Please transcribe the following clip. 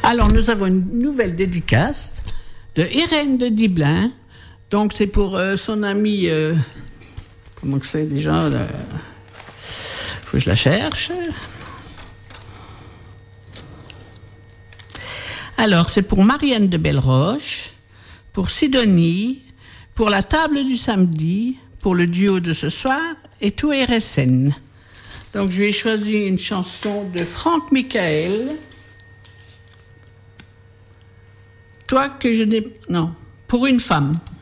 Alors, nous avons une nouvelle dédicace de Irène de Diblin. Donc, c'est pour son amie... comment que c'est déjà faut que je la cherche. Alors, c'est pour Marianne de Belleroche, pour Sidonie, pour la table du samedi, pour le duo de ce soir et tout RSN. Donc, je vais choisir une chanson de Franck Michael. Toi que je n'ai... Non, pour une femme.